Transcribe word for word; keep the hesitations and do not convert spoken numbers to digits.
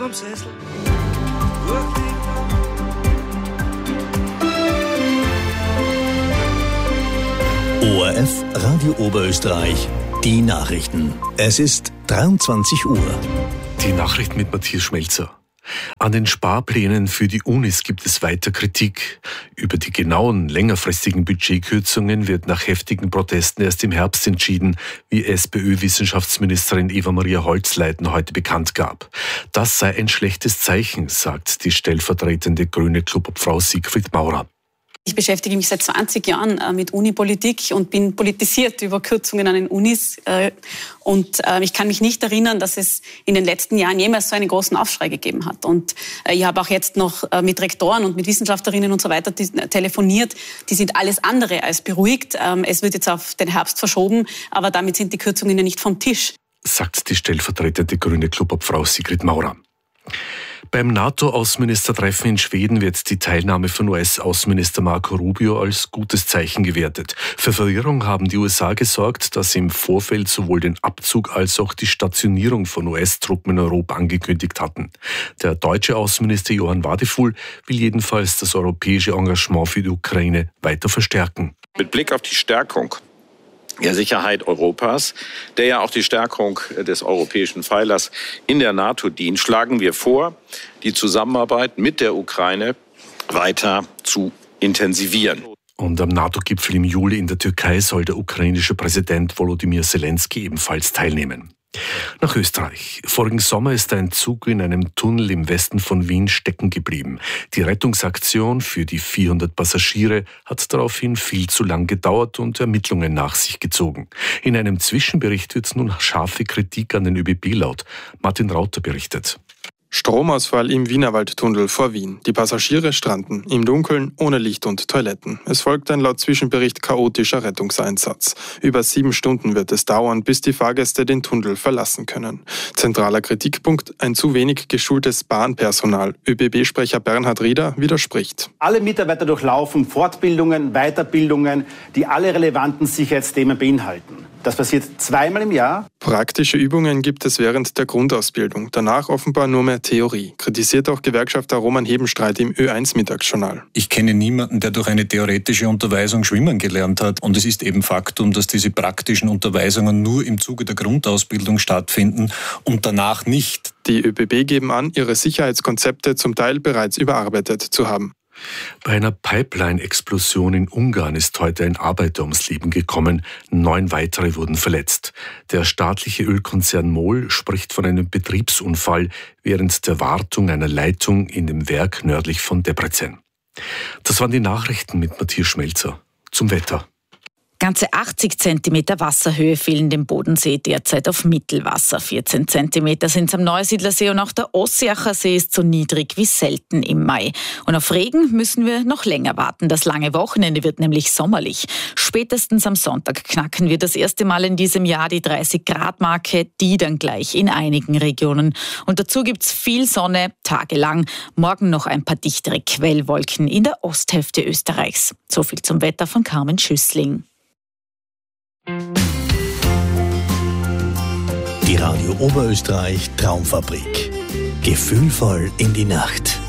am Sessel. O R F Radio Oberösterreich, die Nachrichten. Es ist dreiundzwanzig Uhr. Die Nachrichten mit Matthias Schmelzer. An den Sparplänen für die Unis gibt es weiter Kritik. Über die genauen, längerfristigen Budgetkürzungen wird nach heftigen Protesten erst im Herbst entschieden, wie SPÖ-Wissenschaftsministerin Eva-Maria Holzleitner heute bekannt gab. Das sei ein schlechtes Zeichen, sagt die stellvertretende grüne Klubobfrau Sigrid Maurer. Ich beschäftige mich seit zwanzig Jahren mit Unipolitik und bin politisiert über Kürzungen an den Unis. Und ich kann mich nicht erinnern, dass es in den letzten Jahren jemals so einen großen Aufschrei gegeben hat. Und ich habe auch jetzt noch mit Rektoren und mit Wissenschaftlerinnen und so weiter telefoniert. Die sind alles andere als beruhigt. Es wird jetzt auf den Herbst verschoben, aber damit sind die Kürzungen ja nicht vom Tisch. Sagt die stellvertretende grüne Klubobfrau Sigrid Maurer. Beim NATO-Außenministertreffen in Schweden wird die Teilnahme von U S-Außenminister Marco Rubio als gutes Zeichen gewertet. Für Verwirrung haben die U S A gesorgt, dass sie im Vorfeld sowohl den Abzug als auch die Stationierung von U S-Truppen in Europa angekündigt hatten. Der deutsche Außenminister Johann Wadefuhl will jedenfalls das europäische Engagement für die Ukraine weiter verstärken. Mit Blick auf die Stärkung der Sicherheit Europas, der ja auch die Stärkung des europäischen Pfeilers in der NATO dient, schlagen wir vor, die Zusammenarbeit mit der Ukraine weiter zu intensivieren. Und am NATO-Gipfel im Juli in der Türkei soll der ukrainische Präsident Volodymyr Zelensky ebenfalls teilnehmen. Nach Österreich. Vorigen Sommer ist ein Zug in einem Tunnel im Westen von Wien stecken geblieben. Die Rettungsaktion für die vierhundert Passagiere hat daraufhin viel zu lang gedauert und Ermittlungen nach sich gezogen. In einem Zwischenbericht wird nun scharfe Kritik an den Ö B B laut. Martin Rauter berichtet. Stromausfall im Wienerwaldtunnel vor Wien. Die Passagiere stranden im Dunkeln, ohne Licht und Toiletten. Es folgt ein laut Zwischenbericht chaotischer Rettungseinsatz. Über sieben Stunden wird es dauern, bis die Fahrgäste den Tunnel verlassen können. Zentraler Kritikpunkt: ein zu wenig geschultes Bahnpersonal. Ö B B-Sprecher Bernhard Rieder widerspricht. Alle Mitarbeiter durchlaufen Fortbildungen, Weiterbildungen, die alle relevanten Sicherheitsthemen beinhalten. Das passiert zweimal im Jahr. Praktische Übungen gibt es während der Grundausbildung. Danach offenbar nur mehr Theorie. Kritisiert auch Gewerkschafter Roman Hebenstreit im Ö eins Mittagsjournal. Ich kenne niemanden, der durch eine theoretische Unterweisung schwimmen gelernt hat. Und es ist eben Faktum, dass diese praktischen Unterweisungen nur im Zuge der Grundausbildung stattfinden und danach nicht. Die Ö B B geben an, ihre Sicherheitskonzepte zum Teil bereits überarbeitet zu haben. Bei einer Pipeline-Explosion in Ungarn ist heute ein Arbeiter ums Leben gekommen. Neun weitere wurden verletzt. Der staatliche Ölkonzern MOL spricht von einem Betriebsunfall während der Wartung einer Leitung in dem Werk nördlich von Debrecen. Das waren die Nachrichten mit Matthias Schmelzer. Zum Wetter. Ganze achtzig Zentimeter Wasserhöhe fehlen dem Bodensee derzeit auf Mittelwasser. vierzehn Zentimeter sind es am Neusiedlersee und auch der Ossiacher See ist so niedrig wie selten im Mai. Und auf Regen müssen wir noch länger warten. Das lange Wochenende wird nämlich sommerlich. Spätestens am Sonntag knacken wir das erste Mal in diesem Jahr die dreißig Grad Marke, die dann gleich in einigen Regionen. Und dazu gibt's viel Sonne, tagelang. Morgen noch ein paar dichtere Quellwolken in der Osthälfte Österreichs. So viel zum Wetter von Carmen Schüssling. Die Radio Oberösterreich Traumfabrik. Gefühlvoll in die Nacht.